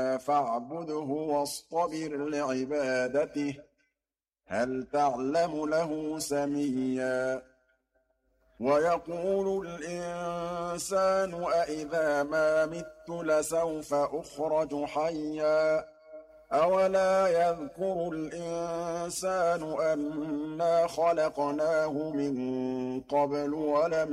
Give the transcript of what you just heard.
فاعبده واصطبر لعبادته هل تعلم له سميا ويقول الإنسان أإذا ما مت لسوف أخرج حيا أولا يذكر الإنسان أنا خلقناه من قبل ولم